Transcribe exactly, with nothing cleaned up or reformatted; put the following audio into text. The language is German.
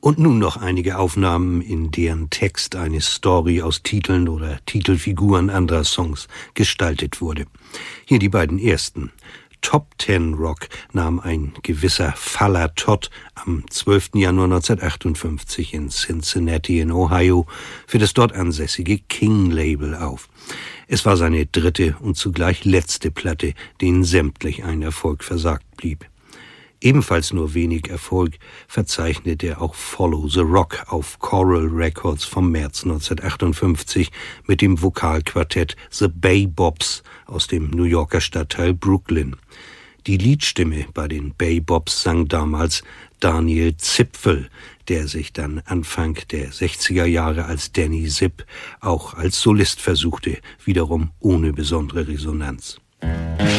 Und nun noch einige Aufnahmen, in deren Text eine Story aus Titeln oder Titelfiguren anderer Songs gestaltet wurde. Hier die beiden ersten. Top Ten Rock nahm ein gewisser Faller Todd am zwölften Januar neunzehnhundertachtundfünfzig in Cincinnati in Ohio für das dort ansässige King-Label auf. Es war seine dritte und zugleich letzte Platte, denen sämtlich ein Erfolg versagt blieb. Ebenfalls nur wenig Erfolg verzeichnete er auch Follow the Rock auf Coral Records vom März neunzehnhundertachtundfünfzig mit dem Vokalquartett The Bay Bobs aus dem New Yorker Stadtteil Brooklyn. Die Liedstimme bei den Bay Bobs sang damals Daniel Zipfel, der sich dann Anfang der sechziger Jahre als Danny Zipp auch als Solist versuchte, wiederum ohne besondere Resonanz.